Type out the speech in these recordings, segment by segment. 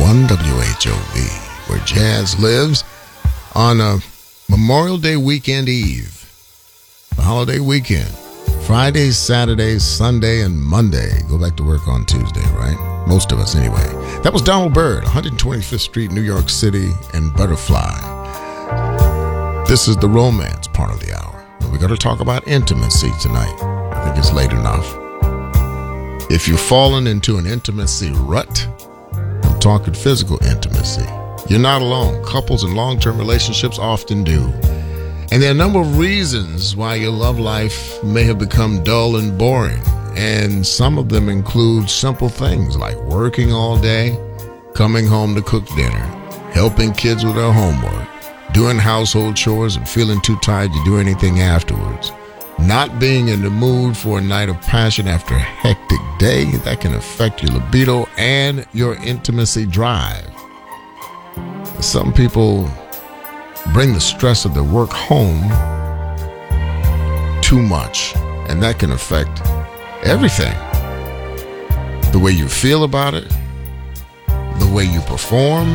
101 WHOV, where jazz lives on a Memorial Day weekend eve, the holiday weekend. Friday, Saturday, Sunday, and Monday. Go back to work on Tuesday, right? Most of us anyway. That was Donald Byrd, 125th Street, New York City, and Butterfly. This is the romance part of the hour. We're going to talk about intimacy tonight. I think it's late enough. If you've fallen into an intimacy rut, I'm talking physical intimacy. You're not alone. Couples in long-term relationships often do. And there are a number of reasons why your love life may have become dull and boring. And some of them include simple things like working all day, coming home to cook dinner, helping kids with their homework, doing household chores and feeling too tired to do anything afterwards, not being in the mood for a night of passion after a hectic day. That can affect your libido and your intimacy drive. Some people bring the stress of their work home too much, and that can affect everything. The way you feel about it, the way you perform,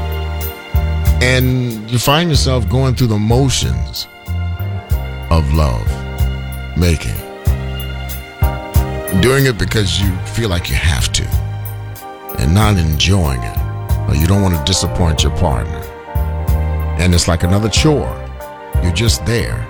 and you find yourself going through the motions of love making. Doing it because you feel like you have to, and not enjoying it, or you don't want to disappoint your partner. And it's like another chore. You're just there.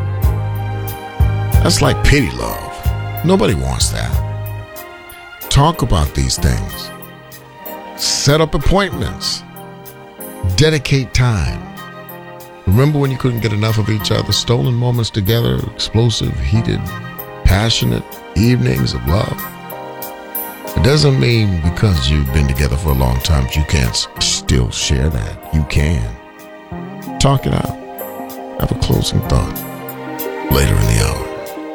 That's like pity love. Nobody wants that. Talk about these things. Set up appointments. Dedicate time. Remember when you couldn't get enough of each other? Stolen moments together, explosive, heated, passionate evenings of love. It doesn't mean because you've been together for a long time you can't still share that. You can. Talk it out. Have a closing thought later in the hour.